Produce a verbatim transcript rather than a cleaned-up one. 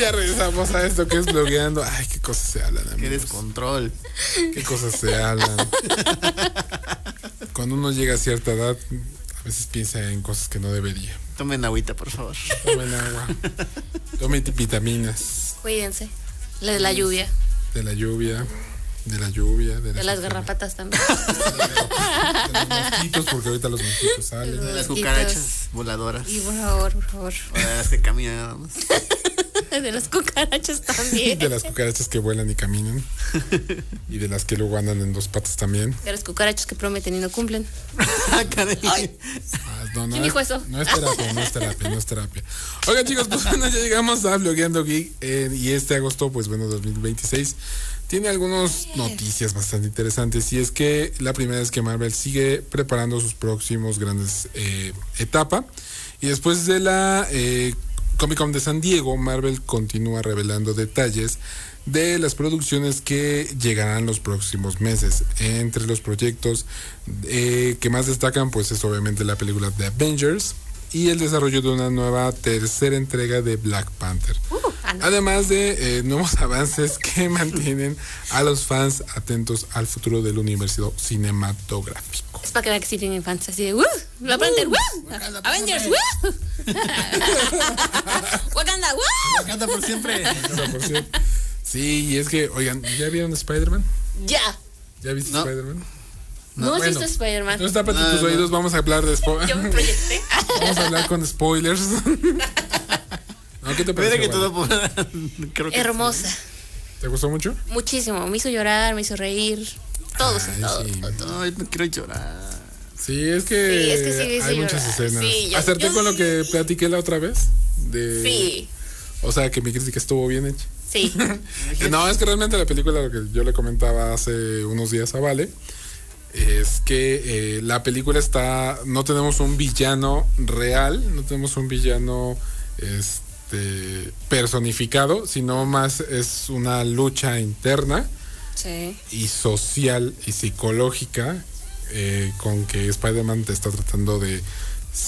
ya regresamos a esto que es blogueando. Ay, qué cosas se hablan, amigos. Qué descontrol. Qué cosas se hablan. Cuando uno llega a cierta edad, a veces piensa en cosas que no debería. Tomen agüita, por favor. Tomen agua. Tomen vitaminas. Cuídense. La de la lluvia. De la lluvia. De la lluvia. De, de las garrapatas también. De los mosquitos, porque ahorita los mosquitos salen. De las cucarachas voladoras. Y por favor, por favor. O de las que caminan nada más. De las cucarachas también. De las cucarachas que vuelan y caminan. Y de las que luego andan en dos patas también. De las cucarachas que prometen y no cumplen. Ay. No, no ¿Quién es, dijo eso? No es terapia, no es terapia, no es terapia. Oigan, chicos, pues bueno, ya llegamos a Blogueando Geek. Eh, y este agosto, pues bueno, dos mil veintiséis tiene algunas noticias bastante interesantes. Y es que la primera es que Marvel sigue preparando sus próximos grandes eh, etapas. Y después de la eh, Comic Con de San Diego, Marvel continúa revelando detalles de las producciones que llegarán los próximos meses. Entre los proyectos eh, que más destacan, pues es obviamente la película de Avengers y el desarrollo de una nueva tercera entrega de Black Panther. Uh, Además de eh, nuevos avances que mantienen a los fans atentos al futuro del universo cinematográfico. Es para que vean que sí tienen fans así de ¡uh! Black Panther, ¡uh! Wakanda, Avengers, ¡uh! Wakanda, ¡uh! Wakanda por siempre. Wakanda por siempre. Sí, y es que, oigan, ¿ya vieron Spider-Man? Ya. ¿Ya viste no. Spider-Man? No, no bueno, has visto Spider-Man. Entonces tápate no, tus no. oídos, vamos a hablar de spoilers. Yo me proyecté. Vamos a hablar con spoilers. No, ¿qué te pareció? Que todo Creo que hermosa. Sí. ¿Te gustó mucho? Muchísimo, me hizo llorar, me hizo reír. Todo, Ay, todo, sí. todo, todo. Ay, no quiero llorar. Sí, es que, sí, es que sí, hay sí, muchas llorar. escenas. Sí, yo, ¿Acerté yo con sí. lo que platiqué la otra vez? De... Sí. O sea, que mi crítica estuvo bien hecha. Sí. No, es que realmente la película, lo que yo le comentaba hace unos días a Vale, es que eh, la película está, no tenemos un villano real, no tenemos un villano este personificado, sino más es una lucha interna sí. y social y psicológica eh, con que Spider-Man te está tratando de